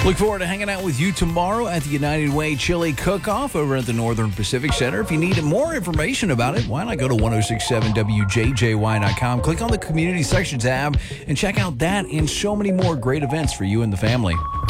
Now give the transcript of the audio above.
Look forward to hanging out with you tomorrow at the United Way Chili Cook-Off over at the Northern Pacific Center. If you need more information about it, why not go to 1067wjjy.com, click on the Community Section tab, and check out that and so many more great events for you and the family.